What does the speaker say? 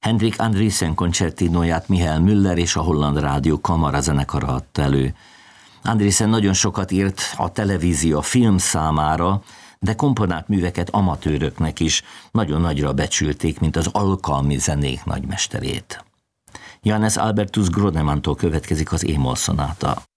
Hendrik Andriessen koncertinóját Michael Müller és a Holland Rádió kamarazenekara adta elő. Andriessen nagyon sokat írt a televízió, a film számára, de komponált műveket amatőröknek is nagyon nagyra becsülték, mint az alkalmi zenék nagymesterét. Johannes Albertus Gronemantól következik az E-moll szonáta.